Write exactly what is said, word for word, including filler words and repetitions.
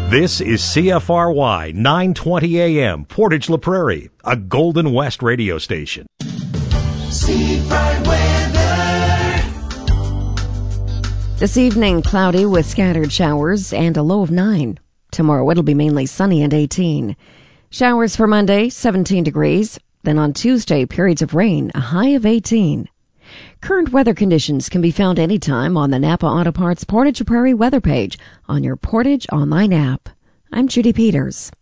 This is C F R Y nine twenty A M, Portage La Prairie, a Golden West radio station. Seafront weather. This evening, cloudy with scattered showers and a low of nine. Tomorrow it'll be mainly sunny and eighteen. Showers for Monday, seventeen degrees. Then on Tuesday, periods of rain, a high of eighteen. Current weather conditions can be found anytime on the Napa Auto Parts Portage La Prairie weather page on your Portage online app. I'm Judy Peters.